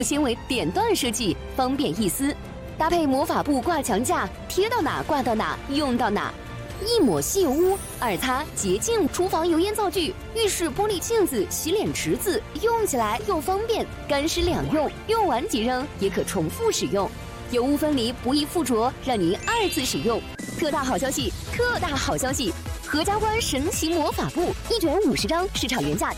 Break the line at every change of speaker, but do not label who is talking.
纤维点段设计，方便易撕。搭配魔法布挂墙架，贴到哪挂到哪，用到哪。一抹吸油污，二擦洁净。厨房油烟灶具、浴室玻璃镜子、洗脸池子，用起来又方便，干湿两用，用完即扔，也可重复使用。油污分离，不易附着，让您2次使用。特大好消息！特大好消息！合家欢神奇魔法布，1卷50张，市场原价